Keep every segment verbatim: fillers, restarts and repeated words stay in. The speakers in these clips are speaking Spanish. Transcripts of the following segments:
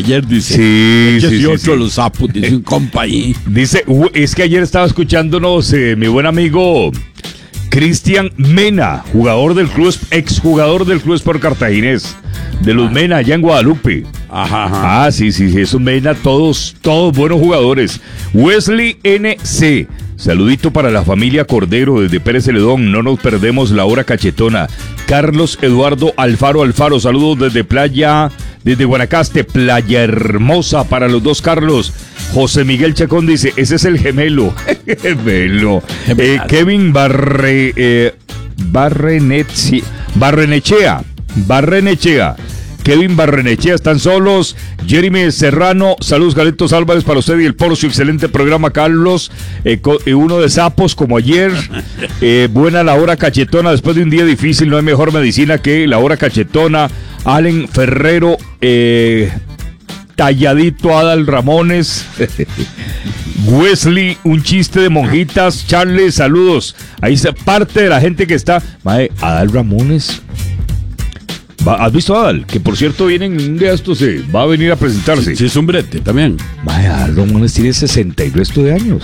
ayer, dice. Sí, Ellos sí, y sí, otros sí. los sapos, dice un compa ahí. Dice, uh, es que ayer estaba escuchándonos eh, mi buen amigo Cristian Mena, jugador del club, exjugador del Club Sport Cartaginés, de los Mena, allá en Guadalupe. Ajá, ajá. Ah, sí, sí, sí, esos Mena, todos, todos buenos jugadores. Wesley N C, saludito para la familia Cordero desde Pérez Celedón, no nos perdemos la hora cachetona. Carlos Eduardo Alfaro Alfaro, saludos desde Playa, desde Guanacaste, Playa Hermosa para los dos Carlos. José Miguel Chacón dice, ese es el gemelo. Gemelo. Eh, Kevin Barre, eh, Barrenetzi- Barrenechea, Barrenechea. Kevin Barrenechea, están solos. Jeremy Serrano, saludos Galetos Álvarez para usted y el Porcio, excelente programa Carlos, eh, co- eh, uno de sapos como ayer, eh, buena la hora cachetona, después de un día difícil no hay mejor medicina que la hora cachetona. Allen Ferrero, eh, Talladito Adal Ramones, Wesley, un chiste de monjitas, Charles, saludos, ahí está parte de la gente que está, mae, Adal Ramones. Va, ¿has visto a Adal? Que por cierto viene en un día estos, eh, va a venir a presentarse. Sí, es un brete también. Mae, Adal Ramones tiene sesenta y resto de años.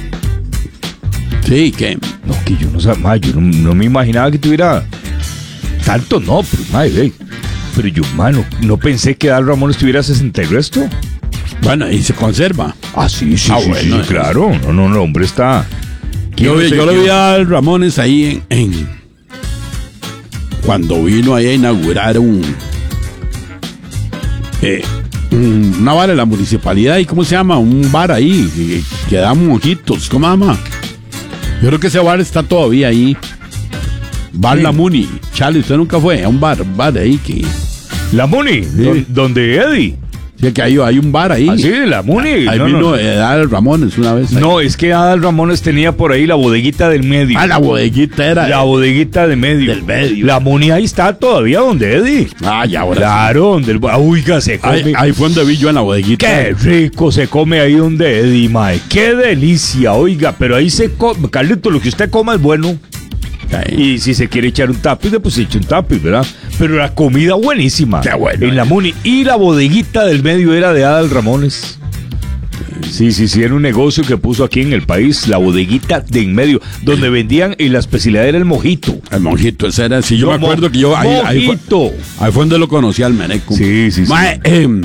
Sí, que No, que yo no sabía, mae, yo no, no me imaginaba que tuviera tanto, no, pero mae, ve, pero yo, mano, no pensé que Adal Ramones tuviera sesenta y resto. bueno, ahí se conserva. Ah, sí, sí, Ah, sí, bueno, sí, es- claro. No, no, no, hombre, está. Yo, no sé yo lo quién- vi a Ramones ahí en, en- cuando vino ahí a inaugurar un eh, un- una vara de la municipalidad y cómo se llama, un bar ahí que, que da mojitos, ¿cómo se llama? Yo creo que ese bar está todavía ahí. Bar Sí. La Muni. Charlie, usted nunca fue a un bar, un bar ahí que, La Muni, don- donde Eddie. sí, que hay, hay un bar ahí. Ah, sí, la Muni. Ahí No, vino no. eh, Adal Ramones una vez. ahí. No, es que Adal Ramones tenía por ahí la bodeguita del medio. Ah, la bodeguita era. La bodeguita de medio. Del medio. La Muni ahí está todavía donde Eddie. Ah, ya ahora. Claro, donde el. Oiga, se come. Ahí, ahí fue donde vi yo en la bodeguita. Qué rico se come ahí donde Eddie, mae. Qué delicia, oiga. Pero ahí se come. Carlito, lo que usted coma es bueno. Ahí. Y si se quiere echar un tapiz, pues se echa un tapiz, ¿verdad? Pero la comida buenísima. Qué bueno, En la eh. Muni. Y la bodeguita del medio era de Adal Ramones. Sí, sí, sí, era un negocio que puso aquí en el país, la bodeguita de en medio, donde vendían, y la especialidad era el mojito. El monjito, ese era. Sí, yo No, me acuerdo mo- que yo. Ahí, ahí, fue, mojito. ahí fue donde lo conocí al Meneco. Sí, sí, sí. Mae, em,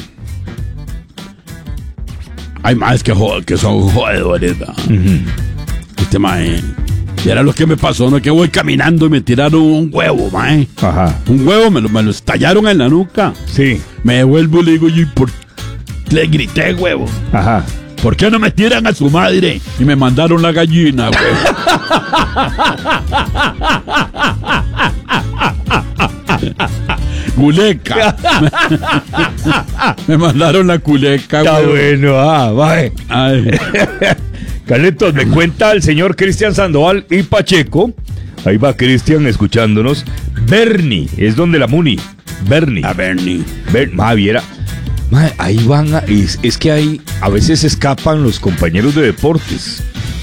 hay más que, jo- que son jodedores, ¿verdad? Este mae. Y era lo que me pasó, ¿no? Que voy caminando y me tiraron un huevo, mae. Ajá. Un huevo, me lo, me lo estallaron en la nuca. Sí. Me devuelvo y le digo, ¿y por le grité, huevo? Ajá. ¿Por qué no me tiran a su madre? Y me mandaron la gallina, huevo. Culeca. Me mandaron la culeca, Está huevo. bueno, ah, va. Ay. Carlitos, me cuenta el señor Cristian Sandoval y Pacheco. Ahí va Cristian escuchándonos. Bernie, es donde la Muni. Bernie. A Bernie. Ber ma, viera. Ma, ahí van a, es, es que ahí a veces escapan los compañeros de deportes.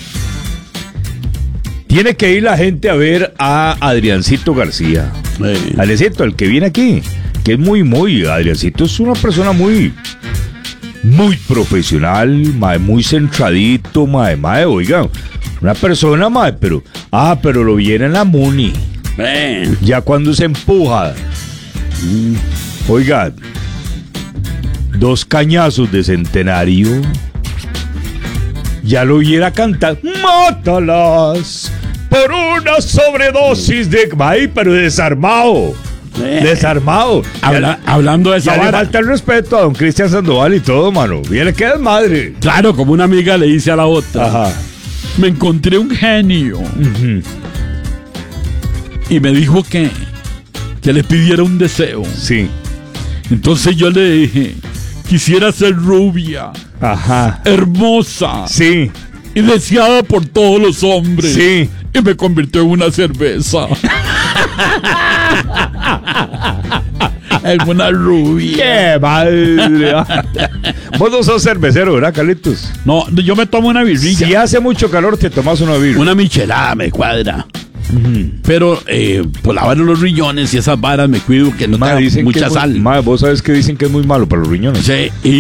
Tiene que ir la gente a ver a Adriancito García. Eh, Adriancito, el que viene aquí, que es muy, muy, Adriancito es una persona muy, muy profesional, mae, muy centradito, mae, mae, oiga, una persona, mae, pero, ah, pero lo viene en la Muni, eh, ya cuando se empuja, mm, oiga, dos cañazos de centenario, ya lo viera cantar, mátalas por una sobredosis de, mae, pero desarmado. eh. Desarmado. Habla- Ya- hablando de esa ya le vara. falta el respeto a don Cristian Sandoval y todo, mano. Viene que es madre. Claro, como una amiga le dice a la otra. Ajá. Me encontré un genio. Ujú. Y me dijo que, que le pidiera un deseo. Sí. Entonces yo le dije, quisiera ser rubia, Ajá. hermosa Sí. y deseada por todos los hombres. Sí. Y me convirtió en una cerveza. En una rubia. ¡Qué madre! Vos no sos cervecero, ¿verdad, Carlitos? No, yo me tomo una birrilla. Si hace mucho calor, te tomas una birra. Una michelada me cuadra. Pero eh, por lavar los riñones y esas varas me cuido que no Ma, tenga dicen que mucha es muy- sal. ma, vos sabes que dicen que es muy malo para los riñones. Sí, y